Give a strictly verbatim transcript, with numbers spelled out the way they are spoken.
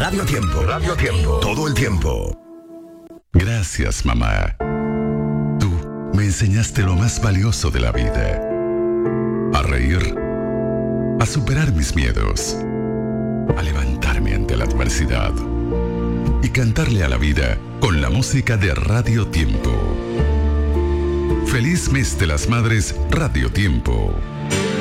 Radio Tiempo. Radio Tiempo. Todo el tiempo. Gracias, mamá. Tú me enseñaste lo más valioso de la vida. A reír, a superar mis miedos, a levantarme ante la adversidad y cantarle a la vida con la música de Radio Tiempo. Feliz mes de las madres, Radio Tiempo.